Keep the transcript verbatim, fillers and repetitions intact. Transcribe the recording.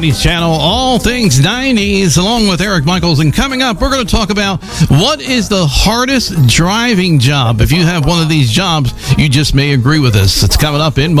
nineties channel, all things nineties, along with Eric Michaels. And coming up, we're going to talk about what is the hardest driving job. If you have one of these jobs, you just may agree with us. It's coming up in